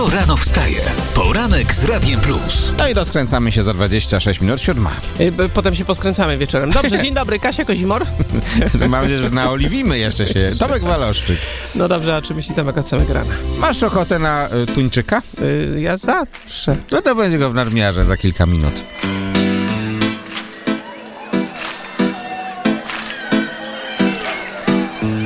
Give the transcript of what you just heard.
Kto rano wstaje? Poranek z Radiem Plus. No i rozkręcamy się za 26 minut 7. Potem się poskręcamy wieczorem. Dobrze, dzień dobry, Kasia Kozimor. Mam nadzieję, że naoliwimy jeszcze się. Tomek Waloszczyk. No dobrze, a czy myśli Tomek od samego rana? Masz ochotę na tuńczyka? Ja zawsze. No to będzie go w nadmiarze za kilka minut.